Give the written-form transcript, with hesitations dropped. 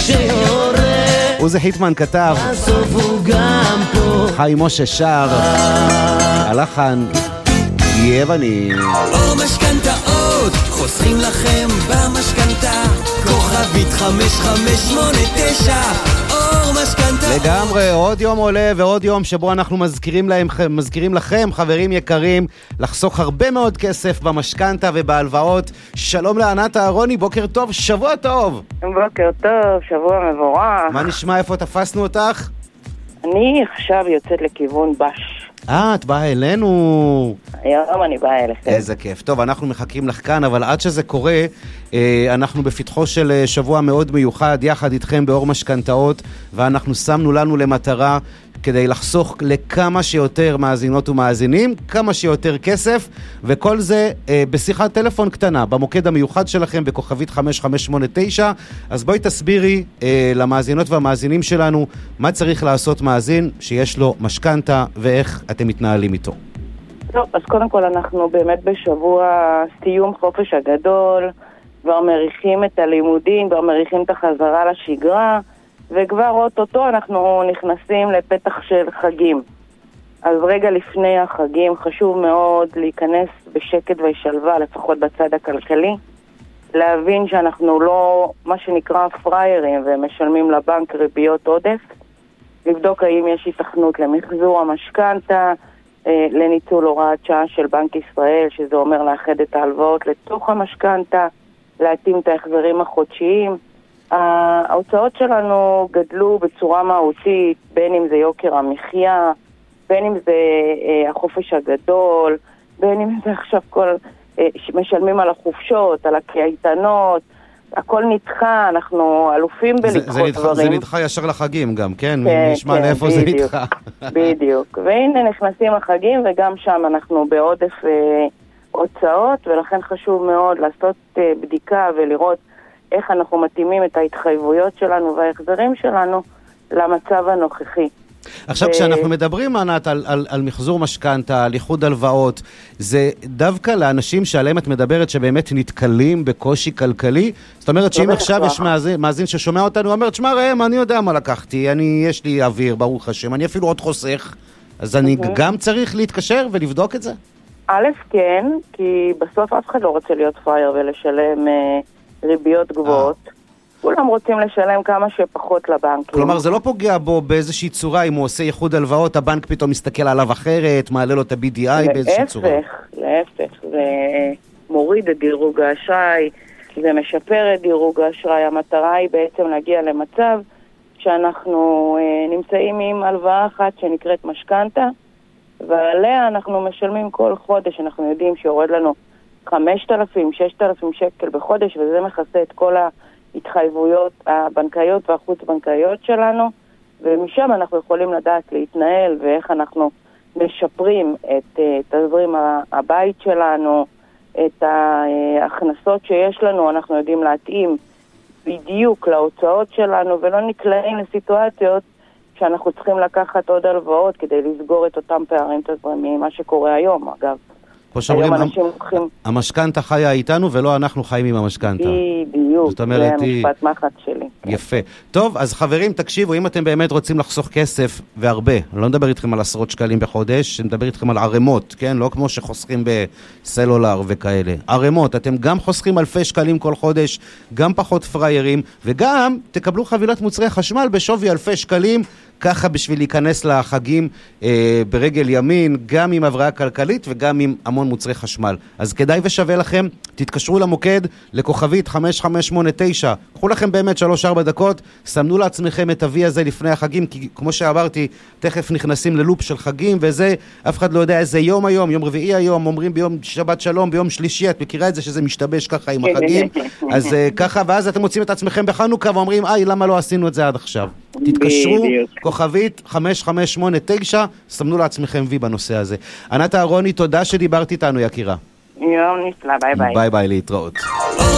עוזי חיטמן כתב, חיים משה שר, הלחן יווני. או משכנתאות, חוסכים לכם במשכנתה, כוכבית 5589, אור משכנתאות. לגמרי, עוד יום עולה ועוד יום שבו אנחנו מזכירים לכם, חברים יקרים, לחסוך הרבה מאוד כסף במשכנתה ובהלוואות. שלום לענת אהרוני, בוקר טוב, שבוע טוב. בוקר טוב, שבוע מבורך. מה נשמע, איפה תפסנו אותך? אני עכשיו יוצאת לכיוון בש. את באה אלינו. היום אני באה אליכם. איזה כיף. טוב, אנחנו מחכים לך כאן, אבל עד שזה קורה, אנחנו בפתחו של שבוע מאוד מיוחד, יחד איתכם באור משכנתאות, ואנחנו שמנו לנו למטרה כדי לחסוך לכמה שיותר מאזינות ומאזינים, כמה שיותר כסף, וכל זה בשיחת טלפון קטנה, במוקד המיוחד שלכם, בכוכבית 5589. אז בואי תסבירי למאזינות והמאזינים שלנו, מה צריך לעשות מאזין שיש לו משכנתה, ואיך אתם מתנהלים איתו. טוב, אז קודם כל אנחנו באמת בשבוע סיום חופש הגדול, כבר מריחים את הלימודים, כבר מריחים את החזרה לשגרה, וכבר אוטוטו אנחנו נכנסים לפתח של חגים. אז רגע לפני החגים חשוב מאוד להיכנס בשקט ושלווה, לפחות בצד הכלכלי, להבין שאנחנו לא מה שנקרא פריירים ומשלמים לבנק ריביות עודף, לבדוק האם יש התכנות למחזור המשכנתה, לניצול הוראת שעה של בנק ישראל, שזה אומר לאחד את ההלוואות לתוך המשכנתה, להתאים את ההחזרים החודשיים. ההוצאות שלנו גדלו בצורה מהותית, בין אם זה יוקר המחיה, בין אם זה החופש הגדול, בין אם זה עכשיו משלמים על החופשות, על הקייטנות, הכל נדחה, אנחנו אלופים בלדחות דברים. זה נדחה ישר לחגים גם, כן? כן, נשמע כן, לאיפה בדיוק, זה נדחה. בדיוק. והנה נכנסים החגים, וגם שם אנחנו בעודף הוצאות, ולכן חשוב מאוד לעשות בדיקה ולראות איך אנחנו מתאימים את ההתחייבויות שלנו וההחזרים שלנו למצב הנוכחי. עכשיו, כשאנחנו מדברים, ענת, על מחזור משכנתה, על איחוד הלוואות, זה דווקא לאנשים שעליהם את מדברת שבאמת נתקלים בקושי כלכלי? זאת אומרת שאם עכשיו יש מאזין ששומע אותנו, אומר, תשמע ראם, אני יודע מה לקחתי, יש לי אוויר, ברוך השם, אני אפילו עוד חוסך, אז אני גם צריך להתקשר ולבדוק את זה? א', כן, כי בסוף אף אחד לא רוצה להיות פרייר ולשלם ריביות גבוהות. כולם רוצים לשלם כמה שפחות לבנקים. כלומר, זה לא פוגע בו באיזושהי צורה, אם הוא עושה איחוד הלוואות, הבנק פתאום מסתכל עליו אחרת, מעלה לו את ה-BDI באיזושהי צורה. להפך, זה מוריד את דירוג האשראי, זה משפר את דירוג האשראי. המטרה היא בעצם להגיע למצב שאנחנו נמצאים עם הלוואה אחת שנקראת משכנתה, ועליה אנחנו משלמים כל חודש, אנחנו יודעים שיורד לנו 5,000, 6,000 שקל בחודש, וזה מכסה את כל ההתחייבויות הבנקאיות והחוץ-בנקאיות שלנו, ומשם אנחנו יכולים לדעת להתנהל ואיך אנחנו משפרים את תזרים הבית שלנו, את ההכנסות שיש לנו, אנחנו יודעים להתאים בדיוק להוצאות שלנו, ולא נקלעים לסיטואציות שאנחנו צריכים לקחת עוד הלוואות כדי לסגור את אותם פערים תזרימיים, מה שקורה היום, אגב. פה שאומרים, המשכנתה חיה איתנו ולא אנחנו חיים עם המשכנתה. בדיוק, זה המשפט מחץ שלי. יפה. טוב, אז חברים, תקשיבו, אם אתם באמת רוצים לחסוך כסף, והרבה, אני לא מדבר איתכם על עשרות שקלים בחודש, אני מדבר איתכם על ערמות, כן? לא כמו שחוסכים בסלולר וכאלה. ערמות, אתם גם חוסכים אלפי שקלים כל חודש, גם פחות פריירים, וגם תקבלו חבילת מוצרי חשמל בשווי אלפי שקלים, ככה בשביל להיכנס לחגים ברגל ימין, גם עם הבראה כלכלית וגם עם המון מוצרי חשמל. אז כדאי ושווה לכם, תתקשרו למוקד, לכוכבית 5589, קחו לכם באמת 3-4 דקות, סמנו לעצמכם את ה-V הזה לפני החגים, כי כמו שאמרתי, תכף נכנסים ללופ של חגים, וזה, אף אחד לא יודע איזה יום היום, יום רביעי היום, אומרים ביום שבת שלום, ביום שלישי, את מכירה את זה שזה משתבש ככה עם החגים, אז ככה, ואז אתם מוצאים את עצמכם בחנוכה, ואומרים, למה לא עשינו את זה עד עכשיו? תתקשרו, כוכבית 5589, סמנו לעצמכם וי בנושא הזה. ענת אהרוני, תודה שדיברת איתנו, יקירה. יום נפלא, ביי ביי. ביי ביי, להתראות.